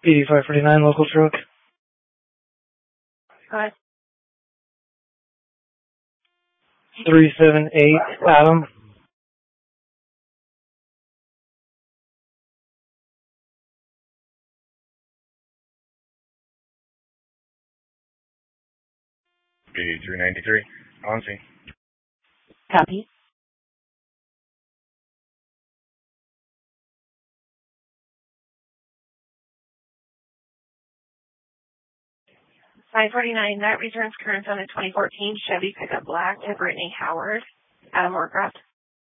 PD 549, local truck. Hi. 378, Adam. PD 393, on scene. Copy. $549, that returns current on a 2014 Chevy pickup black to Brittany Howard, Adam Warcraft.